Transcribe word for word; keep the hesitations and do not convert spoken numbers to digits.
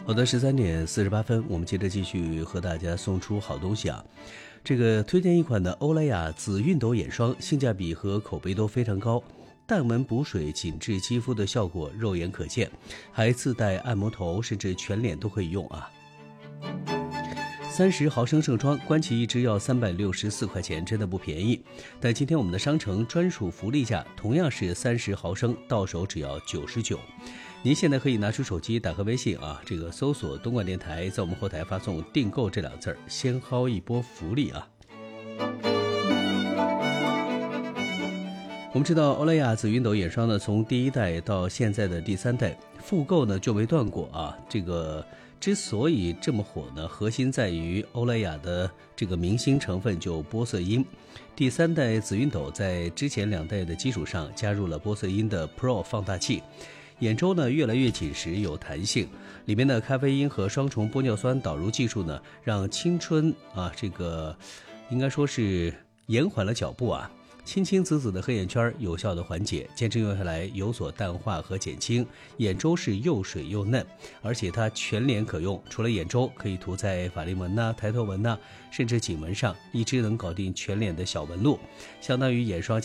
好的，十三点四十八分，我们接着继续和大家送出好东西啊。这个推荐一款的欧莱雅紫熨斗眼霜，性价比和口碑都非常高，淡纹补水、紧致肌肤的效果肉眼可见，还自带按摩头，甚至全脸都可以用啊。三十毫升正装，关起一支要三百六十四块钱，真的不便宜。但今天我们的商城专属福利价，同样是三十毫升，到手只要九十九。您现在可以拿出手机，打开微信啊，这个搜索东莞电台，在我们后台发送订购这两字儿，先薅一波福利啊。我们知道欧莱雅紫熨斗眼霜呢，从第一代到现在的第三代，复购呢就没断过啊。这个之所以这么火呢，核心在于欧莱雅的这个明星成分就玻色因。第三代紫熨斗在之前两代的基础上加入了玻色因的 Pro 放大器，眼周呢越来越紧实有弹性，里面的咖啡因和双重玻尿酸导入技术呢，让青春啊这个应该说是延缓了脚步啊。青青紫紫的黑眼圈有效的缓解，坚持用下来有所淡化和减轻，眼周是又水又嫩，而且它全脸可用，除了眼周可以涂在法令纹呐、抬头纹呐，甚至颈纹上，一支能搞定全脸的小纹路，相当于眼霜